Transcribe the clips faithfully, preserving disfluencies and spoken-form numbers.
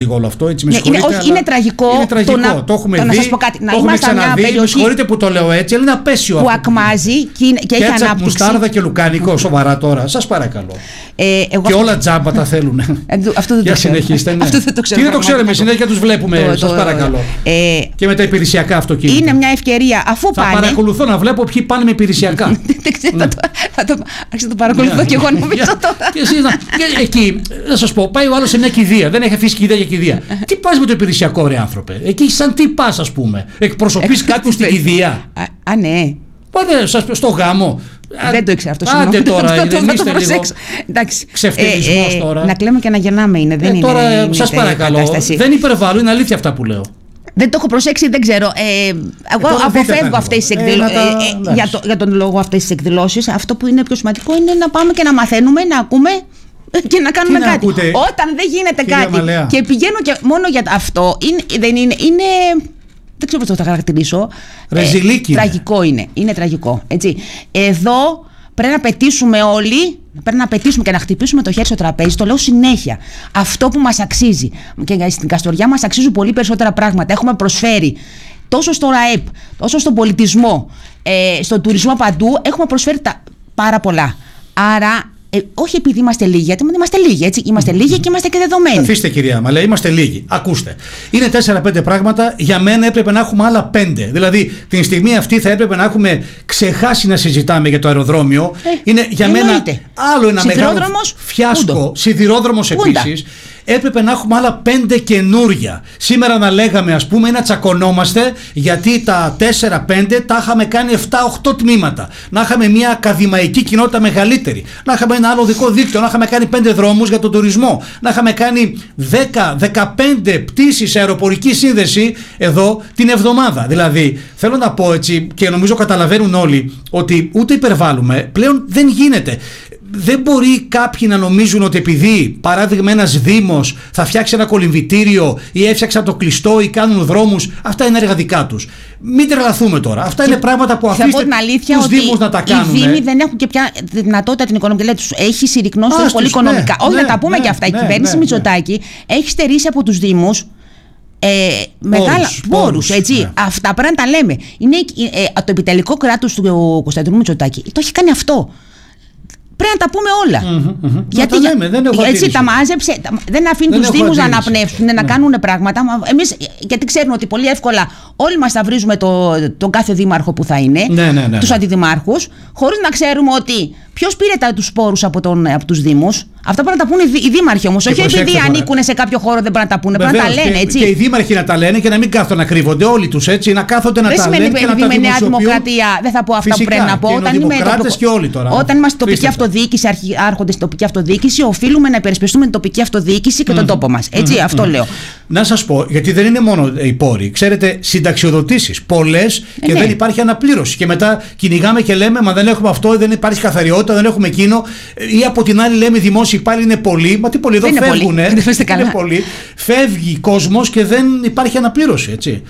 λίγο όλο αυτό. Έτσι, με ναι, είναι, όχι, αλλά... είναι τραγικό. Είναι τραγικό. Το, να, το έχουμε το δει. Να σας πω κάτι. Το να έχουμε ξαναδεί. Με συγχωρείτε που το λέω έτσι, αλλά είναι απέσιο που αυτό. Που ακμάζει και, είναι, και έχει Κέτσαπ, ανάπτυξη. μουστάρδα και λουκάνικο. Σοβαρά τώρα. Σας παρακαλώ. Ε, εγώ και όλα τζάμπα τα θέλουν. Αυτό δεν το ξέρω. Αυτό δεν το ξέρω. Τι δεν το ξέρουμε, συνέχεια τους βλέπουμε. Σας παρακαλώ. Και με τα υπηρεσιακά αυτοκίνητα. Είναι μια ευκαιρία αφού πάνε. Θα παρακολουθώ να βλέπω ποιοι πάνε με υπηρεσιακά. Δεν ξέρω. Θα το παρακολουθώ και εγώ νομίζω τώρα. Και εκεί, να σας πω, πάει ο άλλος σε μια κηδεία. Δεν έχει αφήσει κηδεία για κηδεία. Τι πας με το υπηρεσιακό, ρε άνθρωπε? Εκεί, σαν τι πας, ας πούμε? Εκπροσωπείς κάποιον στην κηδεία? Α, ναι. Πάτε στο γάμο. Δεν το ήξερα αυτό. Άντε τώρα, αυτό, δεν είστε λίγο ξεφτυλισμός τώρα. Να κλαίμε και να γεννάμε είναι. Δεν είναι. Τώρα, σας παρακαλώ, δεν υπερβάλλω, είναι αλήθεια αυτά που λέω. Δεν το έχω προσέξει, δεν ξέρω. Ε, εγώ ε, αποφεύγω αυτές τις εκδηλώσεις. Ε, ε, για, το, για τον λόγο αυτές τις εκδηλώσεις. Αυτό που είναι πιο σημαντικό είναι να πάμε και να μαθαίνουμε, να ακούμε και να κάνουμε κάτι. Ακούτε, όταν δεν γίνεται κάτι Μαλέα. Και πηγαίνω και μόνο για αυτό, είναι, δεν είναι, είναι δεν ξέρω πώς το θα χαρακτηρίσω. Ρεζιλίκι. Ε, τραγικό είναι. Είναι τραγικό. Έτσι. Εδώ πρέπει να πετήσουμε όλοι, πρέπει να πετήσουμε και να χτυπήσουμε το χέρι στο τραπέζι. Το λέω συνέχεια. Αυτό που μας αξίζει. Και στην Καστοριά μας αξίζουν πολύ περισσότερα πράγματα. Έχουμε προσφέρει τόσο στο ΡΑΕΠ, τόσο στον πολιτισμό, ε, στον τουρισμό παντού. Έχουμε προσφέρει τα, πάρα πολλά. Άρα. Ε, όχι επειδή είμαστε λίγοι, γιατί είμαστε λίγοι, έτσι. Είμαστε λίγοι και είμαστε και δεδομένοι. Αφήστε, κυρία Μαλέα, είμαστε λίγοι. Ακούστε. Είναι τέσσερα πέντε πράγματα. Για μένα έπρεπε να έχουμε άλλα πέντε. Δηλαδή, την στιγμή αυτή θα έπρεπε να έχουμε ξεχάσει να συζητάμε για το αεροδρόμιο. Ε, είναι για μένα άλλο ένα μεγάλο φιάσκο. Σιδηρόδρομος επίσης. Έπρεπε να έχουμε άλλα πέντε καινούρια. Σήμερα να λέγαμε, ας πούμε, να τσακωνόμαστε γιατί τα τέσσερα πέντε τα είχαμε κάνει επτά οκτώ τμήματα. Να είχαμε μια ακαδημαϊκή κοινότητα μεγαλύτερη. Να είχαμε ένα άλλο δικό δίκτυο. Να είχαμε κάνει πέντε δρόμους για τον τουρισμό. Να είχαμε κάνει δέκα δεκαπέντε πτήσεις αεροπορική σύνδεση εδώ την εβδομάδα. Δηλαδή, θέλω να πω έτσι και νομίζω καταλαβαίνουν όλοι ότι ούτε υπερβάλλουμε. Πλέον δεν γίνεται. Δεν μπορεί κάποιοι να νομίζουν ότι επειδή, παράδειγμα, ένας δήμος θα φτιάξει ένα κολυμβητήριο ή έφτιαξαν το κλειστό ή κάνουν δρόμους, αυτά είναι έργα δικά τους. Μην τρελαθούμε τώρα. Αυτά και είναι πράγματα που αφήστε τους δήμους να τα κάνουν. Οι δήμοι δεν έχουν και πια δυνατότητα την οικονομική. Δηλαδή, τους έχει συρρυκνώσει πολύ τους, οικονομικά. Ναι, Όχι ναι, να τα πούμε ναι, και αυτά. Ναι, η κυβέρνηση ναι, Μητσοτάκη ναι. έχει στερήσει από τους δήμους. Ε, μεγάλα πόρους, έτσι. Ναι. Αυτά πρέπει να τα λέμε. Είναι, ε, το επιτελικό κράτος του Κωνσταντινού Μητσοτάκη το έχει κάνει αυτό. Πρέπει να τα πούμε όλα. Mm-hmm, mm-hmm. Γιατί τα λέμε, δεν έχω έτσι τα μάζεψε, δεν αφήνει τους Δήμους να αναπνεύσουν, ναι. να κάνουν πράγματα. Εμείς, γιατί ξέρουν ότι πολύ εύκολα όλοι μας θα βρίζουμε το, τον κάθε δήμαρχο που θα είναι, ναι, ναι, ναι, τους ναι. αντιδημάρχους, χωρίς να ξέρουμε ότι ποιος πήρε τα, τους πόρους από, τον, από τους Δήμους. Αυτά πρέπει να τα πούνε οι δήμαρχοι όμως. Όχι επειδή ανήκουν σε κάποιο χώρο δεν πρέπει να τα πούνε. Πρέπει να τα λένε, έτσι. Και οι δήμαρχοι να τα λένε και να μην κάθονται να κρύβονται όλοι τους, έτσι. Να κάθονται να δεν τα λένε. Δεν σημαίνει ότι με Νέα Δημοκρατία δεν θα πω αυτά φυσικά, που πρέπει να πω. Όταν, είμαι και όλοι τώρα, όταν είμαστε τοπική αυτοδιοίκηση, άρχοντες στην τοπική αυτοδιοίκηση, οφείλουμε να υπερασπιστούμε την τοπική αυτοδιοίκηση και τον τόπο μας. Έτσι, αυτό λέω. Να σας πω, γιατί δεν είναι μόνο οι πόροι. Ξέρετε, συνταξιοδοτήσεις πολλές και δεν υπάρχει αναπλήρωση. Και μετά κυνηγάμε και λέμε, μα δεν έχουμε αυτό, δεν υπάρχει καθαριότητα, δεν έχουμε εκείνο. Ή από την άλλη λέμε, οι δημόσιοι υπάλληλοι είναι πολλοί. Μα τι πολλοί, εδώ φεύγουν. Είναι πολλοί. Φεύγει κόσμος και δεν υπάρχει αναπλήρωση, έτσι.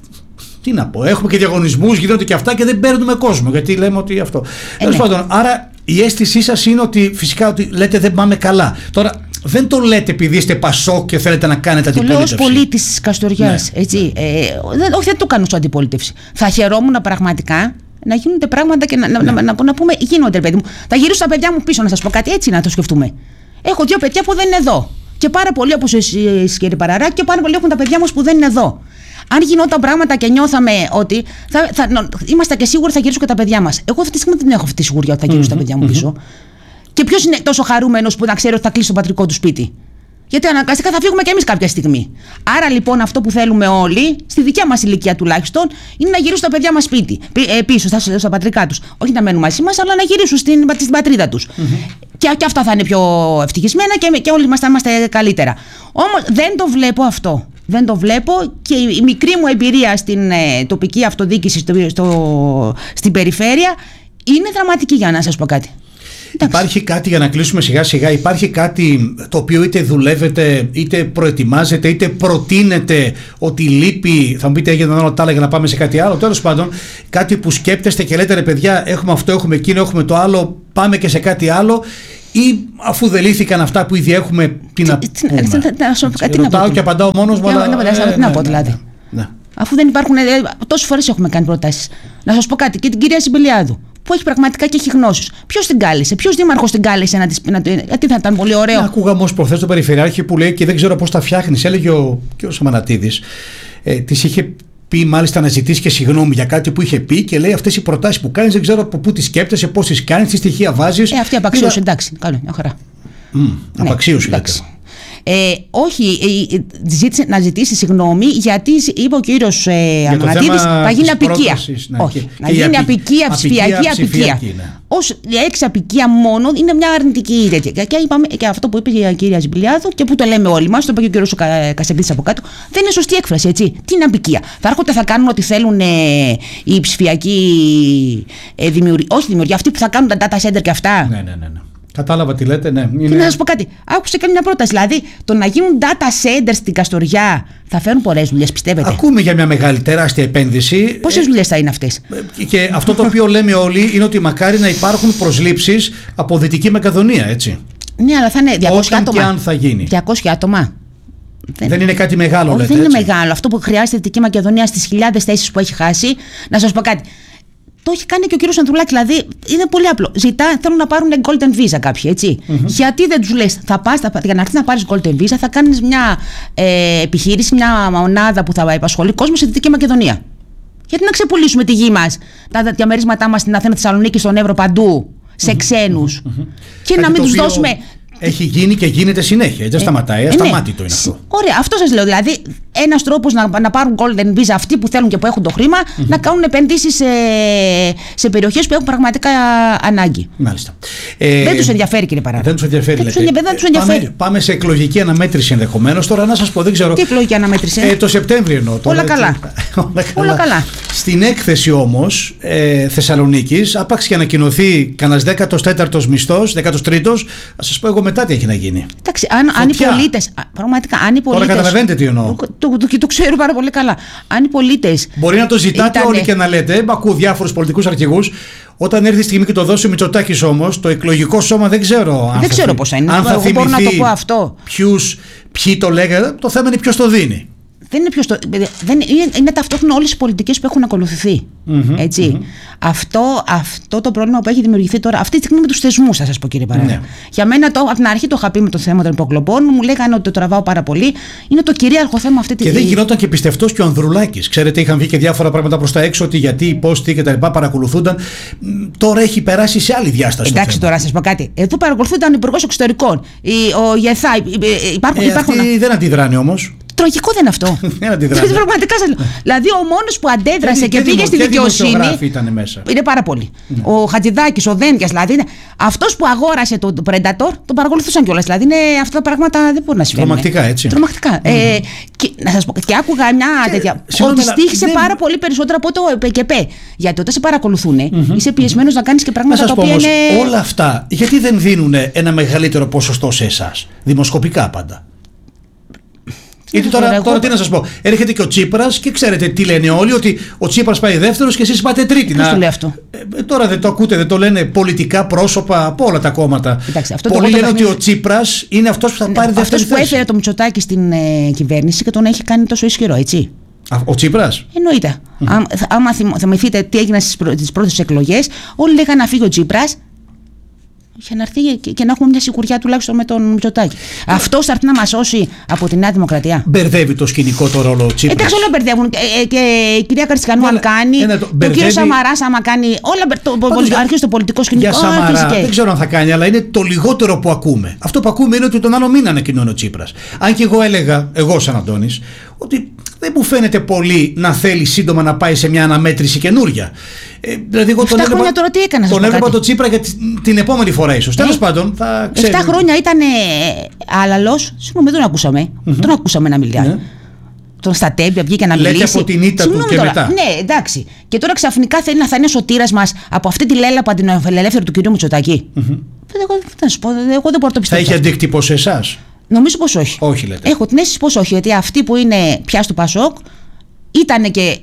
Τι να πω, έχουμε και διαγωνισμούς, γίνονται και αυτά και δεν παίρνουμε κόσμο. Γιατί λέμε ότι αυτό. Ε, ναι. πάντων, άρα η αίσθησή σας είναι ότι φυσικά ότι λέτε δεν πάμε καλά. Τώρα δεν το λέτε επειδή είστε Πασόκ και θέλετε να κάνετε αντιπολίτευση. Το λέω ως πολίτης της Καστοριάς. Ναι. Έτσι. Ε, δεν, όχι, δεν το κάνω ως αντιπολίτευση. Θα χαιρόμουν πραγματικά να γίνονται πράγματα και να, ναι. να, να, να, να πούμε γίνονται, παιδί μου. Θα γυρίσω τα παιδιά μου πίσω, να σας πω κάτι, έτσι να το σκεφτούμε. Έχω δύο παιδιά που δεν είναι εδώ. Και πάρα πολλοί, όπως εσείς κύριε Παραράκη, και πάρα πολλοί έχουν τα παιδιά μας που δεν είναι εδώ. Αν γινόταν πράγματα και νιώθαμε ότι θα, θα, θα, είμαστε και σίγουροι θα γυρίσουν και τα παιδιά μας. Εγώ αυτή τη στιγμή δεν έχω αυτή τη σιγουριά ότι θα γυρίσουν mm-hmm, τα παιδιά μου πίσω. Mm-hmm. Και ποιος είναι τόσο χαρούμενος που να ξέρει ότι θα κλείσει το πατρικό του σπίτι? Γιατί αναγκαστικά θα φύγουμε και εμείς κάποια στιγμή. Άρα λοιπόν αυτό που θέλουμε όλοι, στη δικιά μας ηλικία τουλάχιστον, είναι να γυρίσουν τα παιδιά μας σπίτι, πίσω στα, στα πατρικά τους. Όχι να μένουν μαζί μας, αλλά να γυρίσουν στην, στην πατρίδα τους. Mm-hmm. Και, και αυτά θα είναι πιο ευτυχισμένα και, και όλοι μας θα είμαστε καλύτερα. Όμως δεν το βλέπω αυτό. Δεν το βλέπω και η μικρή μου εμπειρία στην ε, τοπική αυτοδιοίκηση στο, στο, στην περιφέρεια είναι δραματική, για να σας πω κάτι. Υπάρχει κάτι, για να κλείσουμε σιγά σιγά, υπάρχει κάτι το οποίο είτε δουλεύετε, είτε προετοιμάζετε, είτε προτείνετε ότι λείπει, θα μου πείτε έγινε άλλο τάλα για να πάμε σε κάτι άλλο, τέλος πάντων, κάτι που σκέπτεστε και λέτε ρε παιδιά έχουμε αυτό, έχουμε εκείνο, έχουμε το άλλο, πάμε και σε κάτι άλλο. ή αφού δεν λύθηκαν αυτά που ήδη έχουμε, τι να πούμε. Ρωτάω και απαντάω μόνος μου. Τι να πω δηλαδή. Αφού δεν υπάρχουν. Τόσες φορές έχουμε κάνει προτάσεις. Να σας πω κάτι, και την κυρία Συμπηλιάδου, που έχει πραγματικά και έχει γνώσεις. Ποιος την κάλεσε, ποιος δήμαρχος την κάλεσε να της πει, γιατί θα ήταν πολύ ωραίο. Ακούγαμε ως προχθές τον Περιφερειάρχη που λέει και δεν ξέρω πώς τα φτιάχνεις. Έλεγε ο κ. Σαμανατίδης, ε, της είχε πει μάλιστα να ζητήσει και συγγνώμη για κάτι που είχε πει και λέει αυτές οι προτάσεις που κάνεις δεν ξέρω από πού τις σκέπτεσαι, πώς τις κάνεις, τι στοιχεία βάζεις. Ε, αυτή απαξίωση, Είδα... εντάξει, καλό, μια χαρά. Mm, ναι, απαξίωση, λέτε. Ε, όχι, ε, ζήτησε να ζητήσει συγγνώμη γιατί είπε ο κύριος ε, Αμανατίδης θα γίνει απικία. Ναι, όχι, και, να και γίνει απικία, ψηφιακή απικία. Ναι. Ως λέξη απικία μόνο είναι μια αρνητική τέτοια. Και, είπαμε, και αυτό που είπε η κυρία Ζιμπηλιάδου και που το λέμε όλοι μας, το είπε και ο κύριος Κασελίδης από κάτω, δεν είναι σωστή έκφραση, έτσι. Τι είναι απικία. Θα έρχονται, θα κάνουν ό,τι θέλουν ε, οι ψηφιακοί ε, δημιουργοί, όχι δημιουργοί, αυτοί που θα κάνουν τα data center και αυτά. Ναι, ναι, ναι. ναι. Κατάλαβα τι λέτε, ναι. Είναι... Και να σας πω κάτι. Άκουσα και μια πρόταση. Δηλαδή, το να γίνουν data centers στην Καστοριά θα φέρουν πολλές δουλειές, πιστεύετε? Ακούμε για μια μεγάλη τεράστια επένδυση. Πόσες δουλειές θα είναι αυτές? Και αυτό το οποίο λέμε όλοι είναι ότι μακάρι να υπάρχουν προσλήψεις από Δυτική Μακεδονία, έτσι. Ναι, αλλά θα είναι διακόσια Όταν άτομα. Και αν θα γίνει. διακόσια άτομα. Δεν, δεν είναι κάτι μεγάλο, όχι, λέτε. Δεν έτσι. είναι μεγάλο. Αυτό που χρειάζεται η Δυτική Μακεδονία στις χιλιάδες θέσεις που έχει χάσει. Να σας πω κάτι. Το έχει κάνει και ο κύριος Ανδρουλάκης, δηλαδή είναι πολύ απλό. Ζητά, θέλουν να πάρουν golden visa κάποιοι, έτσι. Mm-hmm. Γιατί δεν τους λες, θα πας, θα, για να έρθεις να πάρεις golden visa, θα κάνεις μια ε, επιχείρηση, μια μονάδα που θα επασχολεί κόσμο στη Δυτική Μακεδονία. Γιατί να ξεπουλήσουμε τη γη μας, τα διαμερίσματά μας στην Αθήνα, Θεσσαλονίκη, στον Εύρο, παντού, σε ξένους. Mm-hmm. Και Κάτι να μην τους οποίο... δώσουμε. Έχει γίνει και γίνεται συνέχεια. Δεν ε, σταματάει. Ασταμάτητο ε, ναι. είναι αυτό. Ωραία, αυτό σας λέω. Δηλαδή, ένας τρόπος να, να πάρουν golden visa αυτοί που θέλουν και που έχουν το χρήμα, mm-hmm. να κάνουν επενδύσεις σε, σε περιοχές που έχουν πραγματικά ανάγκη. Μάλιστα. Ε, δεν τους ενδιαφέρει, κύριε Παράδειγμα. Δεν τους ενδιαφέρει. Δεν, λέτε. Δεν τους ενδιαφέρει. Πάμε, πάμε σε εκλογική αναμέτρηση ενδεχομένως. Τώρα να σας πω, δεν ξέρω. Τι εκλογική αναμέτρηση? Ε, το Σεπτέμβριο εννοώ. Όλα, καλά. Όλα καλά. Όλα καλά. Στην έκθεση όμως ε, Θεσσαλονίκης, άπαξ και ανακοινωθεί κανένας δέκατος τέταρτος μισθός, δέκατος τρίτος, θα σας πω εγώ μετά τι έχει να γίνει. Εντάξει, αν, αν οι πολίτες. Πραγματικά, αν οι πολίτες. Τώρα καταλαβαίνετε τι εννοώ. Το, το, το, το, το ξέρω πάρα πολύ καλά. Αν οι πολίτες. Μπορεί να το ζητάτε ήτανε... όλοι και να λέτε. Ακούω διάφορους πολιτικούς αρχηγούς. Όταν έρθει η στιγμή και το δώσει ο Μητσοτάκης όμως, το εκλογικό σώμα δεν ξέρω. Αν δεν ξέρω θυ... πώς είναι. Αν θα εγώ θυμηθεί μπορώ να το πω αυτό. Ποιους, ποιοι το λέγανε, το θέμα είναι ποιος το δίνει. Δεν είναι, ποιος το, δεν είναι, είναι ταυτόχρονα όλες οι πολιτικές που έχουν ακολουθηθεί. Mm-hmm, έτσι. Mm-hmm. Αυτό, αυτό το πρόβλημα που έχει δημιουργηθεί τώρα, αυτή τη στιγμή με τους θεσμούς, θα σας πω, κύριε Παράδειγμα. Ναι. Για μένα, το, από την αρχή το είχα πει με το θέμα των υποκλοπών, μου λέγανε ότι το τραβάω πάρα πολύ. Είναι το κυρίαρχο θέμα αυτή τη στιγμή. Και δεν γινόταν και πιστευτός και ο Ανδρουλάκης. Ξέρετε, είχαν βγει και διάφορα πράγματα προς τα έξω, ότι γιατί, πώς, τι κτλ. Παρακολουθούνταν. Τώρα έχει περάσει σε άλλη διάσταση. Εντάξει, τώρα σας πω κάτι. Εδώ παρακολουθούνταν ο Υπουργός Εξωτερικών, ο Γεθά. Υπάρχουν, ε, υπάρχουν... Αυτοί δεν αντιδράνε όμως. Τραγικό δεν είναι αυτό. Πραγματικά σας λέω. Δηλαδή, ο μόνος που αντέδρασε και, και πήγε στη δικαιοσύνη. Ήταν μέσα. Είναι πάρα πολύ. Ναι. Ο Χατζηδάκης, ο Δένδιας, δηλαδή. Αυτός που αγόρασε το, το Predator, τον παρακολουθούσαν κιόλας. Δηλαδή, είναι, αυτά τα πράγματα δεν μπορούν να συμβαίνουν. Τρομακτικά, έτσι. Τρομακτικά. Mm. Ε, και, να σας πω, και άκουγα μια και, τέτοια. Ότι στήχησε δεν... πάρα πολύ περισσότερο από το ΠΚΠ. Γιατί όταν σε παρακολουθούν, mm-hmm. είσαι πιεσμένος να κάνεις και πράγματα τα οποία όμως, είναι. Όλα αυτά, γιατί δεν δίνουν ένα μεγαλύτερο ποσοστό σε εσάς, δημοσκοπικά πάντα. Γιατί τώρα, τώρα τι να σας πω, έρχεται και ο Τσίπρας και ξέρετε τι λένε όλοι, ότι ο Τσίπρας πάει δεύτερος και εσείς πάτε τρίτη. Ποιος το λέει αυτό? Ε, τώρα δεν το ακούτε, δεν το λένε πολιτικά πρόσωπα από όλα τα κόμματα. Εντάξει, αυτό πολλοί το λένε ότι ο Τσίπρας είναι αυτός που θα πάρει δεύτερη θέση. Αυτός που έφερε το Μητσοτάκη στην ε, κυβέρνηση και τον έχει κάνει τόσο ισχυρό, έτσι. Α, ο Τσίπρας. Εννοείται. Mm-hmm. Άμα, άμα θυμηθείτε τι έγινε στις, πρω, τις πρώτες εκλογές, όλοι λέγανε να φύγει ο Τσίπρας. Για να έρθει και, και να έχουμε μια σιγουριά τουλάχιστον με τον Μητσοτάκη. Αυτός θα έρθει να μας σώσει από τη Νέα Δημοκρατία. Μπερδεύει το σκηνικό το ρόλο Τσίπρας. Εντάξει, όλα μπερδεύουν. Και, και η κυρία Καριστικανού, αν κάνει. Ε, το ο κύριος Σαμαράς, άμα κάνει. Όλα το, το, αρχίζει το πολιτικό σκηνικό. Για Σαμαρά, δεν ξέρω αν θα κάνει, αλλά είναι το λιγότερο που ακούμε. Αυτό που ακούμε είναι ότι τον άλλο μήνα ανακοινώνει ο Τσίπρας. Αν και εγώ έλεγα, εγώ σαν Αντώνης, ότι δεν μου φαίνεται πολύ να θέλει σύντομα να πάει σε μια αναμέτρηση καινούρια. Ε, δηλαδή, εγώ τον έβλεπα, τώρα τι έκανα, τον έβλεπα το Τσίπρα για την επόμενη φορά, ίσως. Ε, Τέλος πάντων, θα ξέρει. Εφτά χρόνια ήταν άλλαλος. Συγγνώμη, δεν τον ακούσαμε. Mm-hmm. Τον ακούσαμε να μιλάει. Yeah. Τον στα τέμπια βγήκε να μιλήσει. Λέτε από την ήττα του και τώρα. μετά. Ναι, εντάξει. Και τώρα ξαφνικά θέλει να θα είναι σωτήρας μας από αυτή τη λέλαπα την ελεύθερη του κυρίου Μητσοτάκη. Mm-hmm. Εγώ, θα σου πω, εγώ δεν μπορώ να το πιστέψω. Θα είχε αντίκτυπο σε εσάς? Νομίζω πως όχι. Όχι, λέτε. Έχω την αίσθηση πως όχι. Γιατί αυτοί που είναι πια στο Πασόκ ήταν και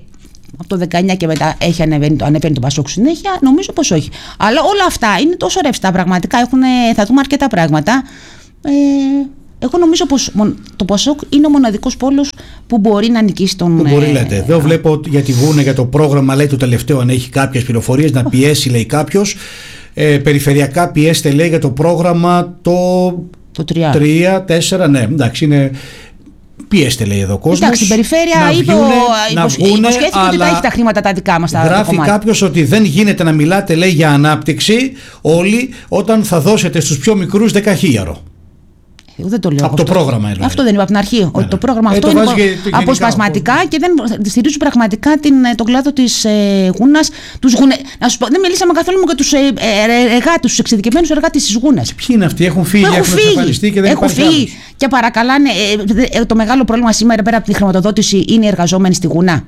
από το δεκαεννιά και μετά έχει ανεβαίνει, ανεβαίνει το Πασόκ συνέχεια, νομίζω πως όχι. Αλλά όλα αυτά είναι τόσο ρευστά πραγματικά, έχουν, θα δούμε αρκετά πράγματα. Ε, εγώ νομίζω πως το Πασόκ είναι ο μοναδικός πόλος που μπορεί να νικήσει τον... Που μπορεί, λέτε. Εδώ ε, βλέπω για τη Γούνα, για το πρόγραμμα, λέει το τελευταίο, αν έχει κάποιες πληροφορίες, να πιέσει, λέει κάποιος. Ε, περιφερειακά πιέστε, λέει, για το πρόγραμμα το, το τρία τέσσερα, ναι, εντάξει, είναι... Πιέστε, λέει εδώ ο κόσμος. Εντάξει, στην περιφέρεια είπε υποσχέθηκε ότι θα έχει τα χρήματα τα δικά μας. Γράφει κάποιος ότι δεν γίνεται να μιλάτε, λέει, για ανάπτυξη όλοι όταν θα δώσετε στους πιο μικρούς δεκαχίλιαρο. Εγώ δεν το λέω. Από το αυτό. Πρόγραμμα εννοώ. Αυτό δεν είπα από την αρχή. Ότι το πρόγραμμα ε, αυτό το είναι αποσπασματικά και δεν στηρίζουν πραγματικά την, τον κλάδο της ε, Γούνας. Τους γουνε... Να σου πω, δεν μιλήσαμε καθόλου με τους ε, ε, εργάτες, τους εξειδικευμένους εργάτες της Γούνας. Ποιοι είναι αυτοί, έχουν φύγει, έχουν, έχουν εξαφανιστεί και δεν έχουν υπάρχει φύγει άλλος. Και παρακαλάνε. Ε, ε, το μεγάλο πρόβλημα σήμερα πέρα από τη χρηματοδότηση είναι οι εργαζόμενοι στη Γούνα.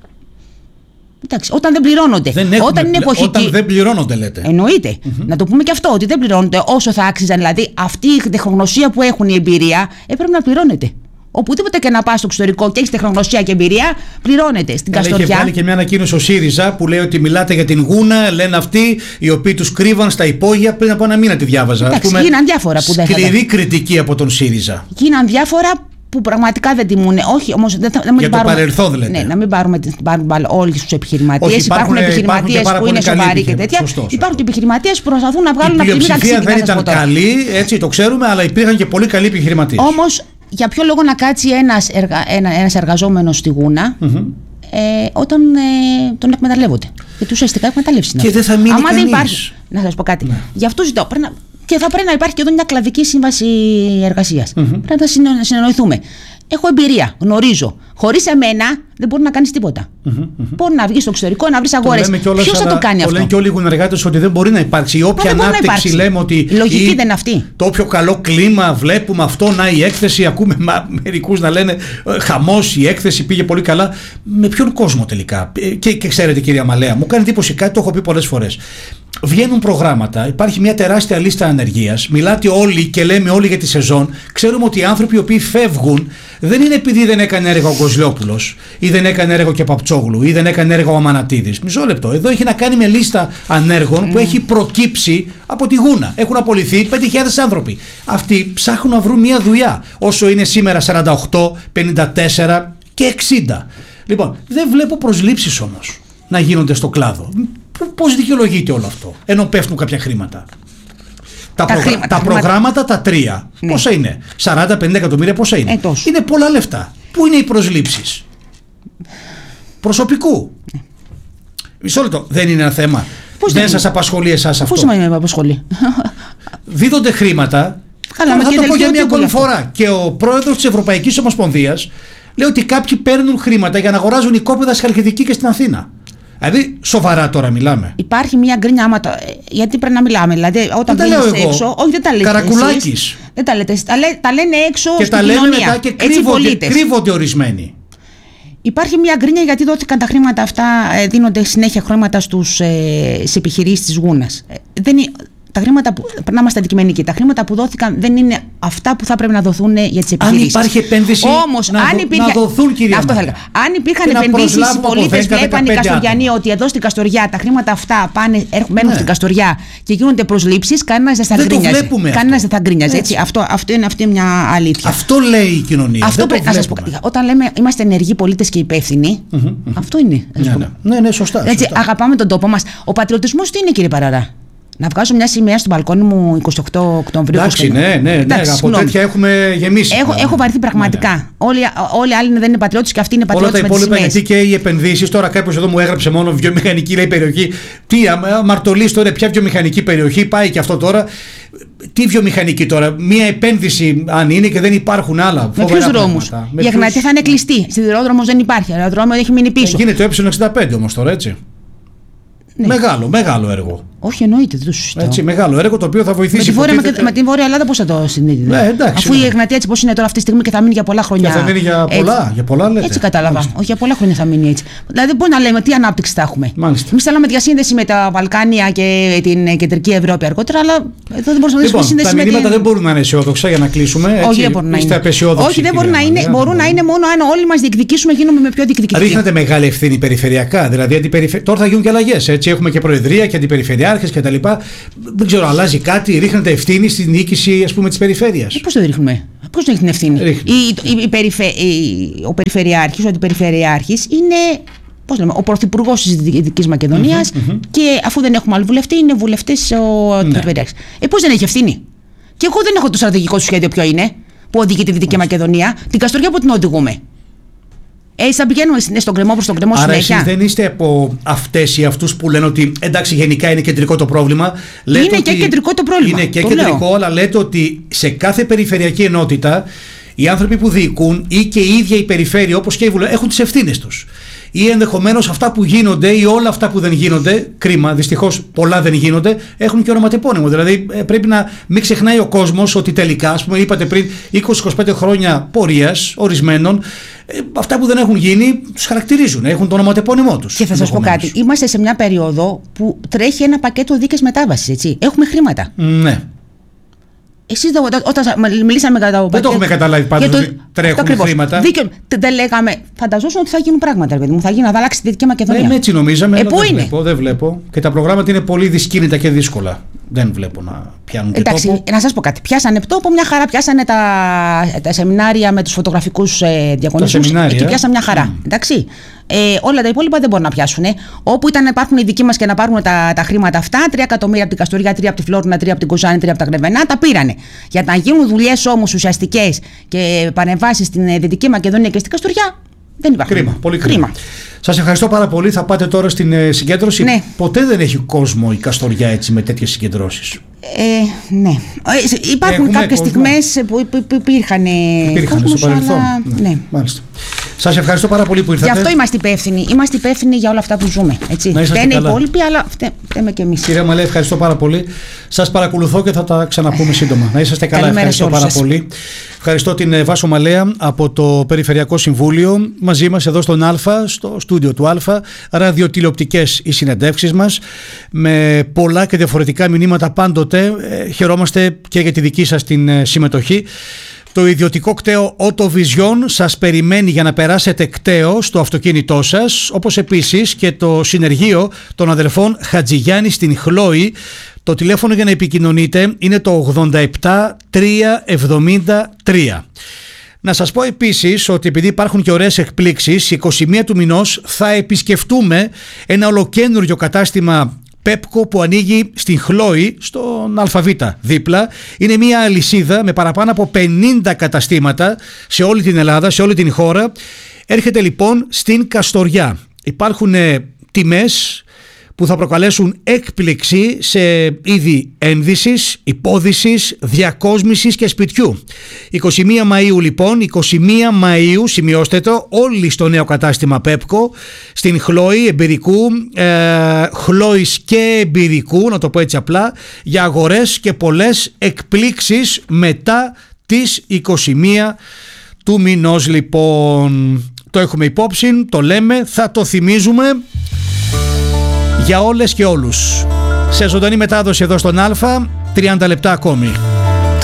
Εντάξει, όταν δεν πληρώνονται. Δεν έχουμε, όταν είναι εποχική. Όταν δεν πληρώνονται, λέτε. Εννοείται. Mm-hmm. Να το πούμε και αυτό, ότι δεν πληρώνονται όσο θα άξιζαν. Δηλαδή, αυτή η τεχνογνωσία που έχουν, η εμπειρία, έπρεπε να πληρώνεται. Οπουδήποτε και να πας στο εξωτερικό και έχεις τεχνογνωσία και εμπειρία, πληρώνεται. Στην Καστοριά. Είχε βγάλει και μια ανακοίνωση ο ΣΥΡΙΖΑ που λέει ότι μιλάτε για την Γούνα, λένε αυτοί οι οποίοι τους κρύβαν στα υπόγεια πριν από ένα μήνα τη διάβαζα. Εντάξει, πούμε, γίναν διάφορα που δεν θα. Σκληρή κριτική από τον ΣΥΡΙΖΑ. Γίναν διάφορα που πραγματικά δεν τιμούν. Όχι, όμως δεν θα. Για το πάρουμε, παρελθόν, λέτε. Ναι, να μην πάρουμε, πάρουμε όλους τους επιχειρηματίες. Υπάρχουν επιχειρηματίες που είναι σοβαροί και τέτοια. Σωστός, υπάρχουν και επιχειρηματίες που προσπαθούν να βγάλουν από τη μία αξία. Δεν ήταν καλή, έτσι το ξέρουμε, αλλά υπήρχαν και πολύ καλοί επιχειρηματίες. Όμως, για ποιο λόγο να κάτσει ένας, εργα, ένα, ένας εργαζόμενος στη Γούνα mm-hmm. ε, όταν ε, τον εκμεταλλεύονται? Γιατί ουσιαστικά εκμεταλλεύσει είναι. Και δεν θα μείνει άμα κανείς. Δεν υπάρχει, να σας πω κάτι. Ναι. Γι' αυτό ζητώ. Πρέπει να, και θα πρέπει να υπάρχει και εδώ μια κλαδική σύμβαση εργασίας. Mm-hmm. Πρέπει να συνεννοηθούμε. Έχω εμπειρία, γνωρίζω. Χωρίς εμένα δεν μπορεί να κάνεις τίποτα. Mm-hmm. Μπορεί να βγεις στο εξωτερικό, να βρεις αγορές. Ποιος θα το κάνει αυτό? Λένε και όλοι οι γουνεργάτες ότι δεν μπορεί να υπάρξει. Η όποια ανάπτυξη λέμε ότι. Η λογική η, δεν είναι αυτή. Το όποιο καλό κλίμα βλέπουμε αυτό, να η έκθεση, ακούμε μερικούς να λένε χαμός, η έκθεση πήγε πολύ καλά. Με ποιον κόσμο τελικά? Και, και ξέρετε, κυρία Μαλέα, μου κάνει εντύπωση κάτι, το έχω πει πολλές φορές. Βγαίνουν προγράμματα, υπάρχει μια τεράστια λίστα ανεργίας, μιλάτε όλοι και λέμε όλοι για τη σεζόν. Ξέρουμε ότι οι άνθρωποι οι οποίοι φεύγουν δεν είναι επειδή δεν έκανε έργο ο Κοζλιόπουλος ή δεν έκανε έργο και Παπτσόγλου ή δεν έκανε έργο ο Αμανατίδης. Μισό λεπτό. Εδώ έχει να κάνει με λίστα ανέργων που έχει προκύψει από τη Γούνα. Έχουν απολυθεί πέντε χιλιάδες άνθρωποι. Αυτοί ψάχνουν να βρουν μια δουλειά. Όσο είναι σήμερα σαράντα οκτώ, πενήντα τέσσερα και εξήντα. Λοιπόν, δεν βλέπω προσλήψεις όμως να γίνονται στο κλάδο. Πώς δικαιολογείται όλο αυτό, ενώ πέφτουν κάποια χρήματα? Τα, τα, προγρα... χρήματα, τα προγράμματα τα τρία, ναι. Πόσα είναι? σαράντα πενήντα εκατομμύρια, πόσα είναι? Ε, είναι πολλά λεφτά. Πού είναι οι προσλήψεις? Προσωπικού. Ναι. Μισό λεπτό, δεν είναι ένα θέμα? Πώς δεν σας απασχολεί εσάς αυτό? Πώς με απασχολεί? Δίδονται χρήματα. Καλά, θα το πω για μια ακόμη φορά. Και ο πρόεδρος της Ευρωπαϊκής Ομοσπονδίας λέει ότι κάποιοι παίρνουν χρήματα για να αγοράζουν οικόπεδα στη Χαλκιδική και στην Αθήνα. Δηλαδή, σοβαρά τώρα μιλάμε. Υπάρχει μια γκρίνια άμα το, γιατί πρέπει να μιλάμε. Δηλαδή, όταν βγαίνεις έξω. Όχι, δεν τα λέτε. Καρακουλάκης. Δεν τα λέτε. Τα, λέ, τα λένε έξω και στην τα λένε κοινωνία. Μετά και κρύβονται, κρύβονται ορισμένοι. Υπάρχει μια γκρίνια γιατί δόθηκαν τα χρήματα αυτά, δίνονται συνέχεια χρήματα στους, ε, σε επιχειρήσεις της Γούνας. Ε, δεν είναι. Τα χρήματα που, να είμαστε αντικειμενικοί, τα χρήματα που δόθηκαν δεν είναι αυτά που θα πρέπει να δοθούν για τις επιχειρήσεις. Αν υπάρχει επένδυση, όμως, να, αν δο, υπήρχε, να δοθούν, κυρία αυτό Μαλέα. Αν υπήρχαν επενδύσεις, οι πολίτες βλέπαν οι Καστοριανοί ότι εδώ στην Καστοριά τα χρήματα αυτά πάνε, μένουν ναι. στην Καστοριά και γίνονται προσλήψεις, κανένας δεν θα γκρίνιαζε. Κανένας δεν θα γκρίνιαζε. Έτσι. Αυτό, αυτό είναι αυτή μια αλήθεια. Αυτό λέει η κοινωνία. Αυτό πρέπει να σας πω. Όταν λέμε είμαστε ενεργοί πολίτες και υπεύθινοι, αυτό είναι. Ναι, ναι, σωστά. Αγαπάμε τον τόπο μας. Ο πατριωτισμός τι είναι, κύριε Παραρά? Να βγάζω μια σημαία στο μπαλκόνι μου εικοστή ογδόη Οκτωβρίου. Εντάξει, ναι, ναι, ναι. Εντάξει, από συγνώμη. Τέτοια έχουμε γεμίσει. Έχω, έχω βαρθεί πραγματικά. Ναι, ναι. Όλοι, όλοι οι άλλοι δεν είναι πατριώτες και αυτοί είναι πατριώτες. Όλα τα υπόλοιπα, γιατί και οι επενδύσεις. Τώρα κάποιος εδώ μου έγραψε μόνο βιομηχανική, λέει, περιοχή. Τι, αμαρτωλής τώρα, ποια βιομηχανική περιοχή, πάει και αυτό τώρα. Τι βιομηχανική τώρα, μία επένδυση αν είναι και δεν υπάρχουν άλλα. Με ποιους δρόμους? Η Εγνατία θα είναι κλειστή. Σιδηρόδρομος δεν υπάρχει. Αεροδρόμιο έχει μείνει πίσω. Γίνεται το ε εξήντα πέντε όμως τώρα, έτσι. Ναι. Μεγάλο, μεγάλο έργο. Όχι, εννοείται, δεν το συζητάω. Έτσι, μεγάλο έργο το οποίο θα βοηθήσει. Με τη Βόρεια, υποτίθεται... με τη Βόρεια Ελλάδα πώς θα το συνδείτε. Ναι, εντάξει. Αφού ναι. η Εγνατία έτσι πώς είναι τώρα αυτή τη στιγμή και θα μείνει για πολλά χρόνια. Και θα μείνει για πολλά, έτσι, για πολλά λέτε. Έτσι κατάλαβα. Μάλιστα. Όχι, για πολλά χρόνια θα μείνει έτσι. Δηλαδή, δεν μπορεί να λέμε τι ανάπτυξη θα έχουμε. Εμείς θέλαμε διασύνδεση με τα Βαλκάνια και την κεντρική Ευρώπη αργότερα, αλλά εδώ δεν μπορούμε να λοιπόν, σύνδεση τα με. Τα μηνύματα δεν μπορούν να είναι αισιόδοξα για να κλείσουμε. Όχι, δεν μπορούν να είναι. Όχι, δεν μπορούν να είναι. Μπορούν να είναι μόνο αν όλοι μας διεκδικήσουμε, γίνουμε με πιο διεκδικητικοί. Ρίχνετε μεγάλη ευθύνη περιφερειακά. Δηλαδή, αντιπεριφε... τώρα θα γίνουν και αλλαγές. Έχουμε και προεδρία και αντιπεριφερειάρχες κτλ. Δεν ξέρω, αλλάζει κάτι, ρίχνετε ευθύνη στην διοίκηση, ας πούμε, της περιφέρειας. Ε, πώς το ρίχνουμε, πώς το ρίχνει την ευθύνη. Η, η, η περιφε, η, ο περιφερειάρχης, ο αντιπεριφερειάρχης είναι, πώς λέμε, ο πρωθυπουργός της Δυτικής Μακεδονίας mm-hmm, mm-hmm. και αφού δεν έχουμε άλλο βουλευτή, είναι βουλευτής ο αντιπεριφερειάρχης. Ναι. Ε, πώς δεν έχει ευθύνη. Και εγώ δεν έχω το στρατηγικό σου σχέδιο ποιο είναι, που οδηγεί τη Δυτική Μακεδονία, την Καστοριά που την οδηγούμε. Ε, θα πηγαίνουμε στον κρεμό προς τον κρεμό συνέχεια. Άρα εσείς δεν είστε από αυτές ή αυτούς που λένε ότι εντάξει, γενικά είναι κεντρικό το πρόβλημα. Λέτε είναι ότι και κεντρικό το πρόβλημα. Είναι και το κεντρικό, λέω. Αλλά λέτε ότι σε κάθε περιφερειακή ενότητα οι άνθρωποι που διοικούν ή και η ίδια η περιφέρεια, όπως και οι βουλευτές, έχουν τις ευθύνες τους. Ή ενδεχομένως αυτά που γίνονται ή όλα αυτά που δεν γίνονται, κρίμα, δυστυχώς πολλά δεν γίνονται, έχουν και ονοματεπώνυμο. Δηλαδή πρέπει να μην ξεχνάει ο κόσμος ότι τελικά, ας πούμε, είπατε πριν είκοσι με είκοσι πέντε χρόνια πορείας ορισμένων, ε, αυτά που δεν έχουν γίνει τους χαρακτηρίζουν, έχουν το ονοματεπώνυμό τους. Και θα σας πω κάτι. Είμαστε σε μια περίοδο που τρέχει ένα πακέτο δίκαιης μετάβασης, έτσι. Έχουμε χρήματα. Ναι. Εσείς όταν μιλήσαμε κατά το πακέτο. Δεν το έχουμε καταλάβει πάντως το... ότι τρέχουν χρήματα. Δίκαιο. Δεν λέγαμε. Φανταζόσουν ότι θα γίνουν πράγματα, παιδί μου. Θα γίνει να αλλάξει τη Δυτική Μακεδονία. Ναι, έτσι νομίζαμε. Ε, πού δεν είναι? Βλέπω, δεν βλέπω. Και τα προγράμματα είναι πολύ δυσκίνητα και δύσκολα. Δεν βλέπω να πιάνουν και εντάξει, τόπο. Να σας πω κάτι. Πιάσανε τόπο μια χαρά. Πιάσανε τα, τα σεμινάρια με τους φωτογραφικούς ε, διαγωνισμούς. Εκεί πιάσανε μια χαρά. Mm. Εντάξει. Ε, όλα τα υπόλοιπα δεν μπορούν να πιάσουν. Όπου ήταν να υπάρχουν οι δικοί μας και να πάρουν τα, τα χρήματα αυτά, τρία εκατομμύρια από την Καστοριά, τρία από τη Φλόρινα, τρία από την Κοζάνη, τρία από τα Γρεβενά, τα πήρανε. Για να γίνουν δουλειές όμως ουσιαστικές και παρεμβάσεις στην Δυτική Μακεδονία και στην Καστοριά, δεν υπάρχουν. Κρίμα, πολύ κρίμα. κρίμα. Σας ευχαριστώ πάρα πολύ. Θα πάτε τώρα στην ε, συγκέντρωση. Ναι. Ποτέ δεν έχει κόσμο η Καστοριά έτσι με τέτοιες συγκεντρώσεις. Ε, ναι. Υπάρχουν κάποιες στιγμές που υπήρχαν. Υπήρχαν στο παρελθόν. Αλλά... Ναι. Ναι. Μάλιστα. Σας ευχαριστώ πάρα πολύ που ήρθατε. Γι' αυτό είμαστε υπεύθυνοι. Είμαστε υπεύθυνοι για όλα αυτά που ζούμε. Δεν είναι οι υπόλοιποι, αλλά φταίμε και εμείς. Κυρία Μαλέ, ευχαριστώ πάρα πολύ. Σας παρακολουθώ και θα τα ξαναπούμε σύντομα. Να είσαστε καλά. Καλημέρα, ευχαριστώ πάρα σας. πολύ. Ευχαριστώ την Βάσο Μαλέα από το Περιφερειακό Συμβούλιο. Μαζί μας εδώ στον Α, στο στούντιο του Α, ραδιοτηλεοπτικές οι συνεντεύξεις μας. Με πολλά και διαφορετικά μηνύματα πάντοτε. Ε, χαιρόμαστε και για τη δική σας την ε, συμμετοχή. Το ιδιωτικό κτέο Auto Vision σας περιμένει για να περάσετε κτέο στο αυτοκίνητό σας, όπως επίσης και το συνεργείο των αδελφών Χατζηγιάννη στην Χλόη. Το τηλέφωνο για να επικοινωνείτε είναι το ογδόντα επτά τριακόσια εβδομήντα τρία. Να σας πω επίσης ότι επειδή υπάρχουν και ωραίες εκπλήξεις, είκοσι μία του μηνός θα επισκεφτούμε ένα ολοκαίνουργιο κατάστημα Πέπκο που ανοίγει στην Χλόη, στον ΑΒ δίπλα. Είναι μια αλυσίδα με παραπάνω από πενήντα καταστήματα σε όλη την Ελλάδα, σε όλη την χώρα. Έρχεται λοιπόν στην Καστοριά. Υπάρχουν ε, τιμές που θα προκαλέσουν έκπληξη σε είδη ένδυσης, υπόδυσης, διακόσμησης και σπιτιού. είκοσι μία Μαΐου λοιπόν, είκοσι μία Μαΐου, σημειώστε το, όλοι στο νέο κατάστημα Πέπκο, στην Χλόη Εμπειρικού, ε, Χλόης και Εμπειρικού, να το πω έτσι απλά, για αγορές και πολλές εκπλήξεις μετά τις είκοσι μία του μηνός λοιπόν. Το έχουμε υπόψη, το λέμε, θα το θυμίζουμε για όλες και όλους. Σε ζωντανή μετάδοση εδώ στον Α, τριάντα λεπτά ακόμη.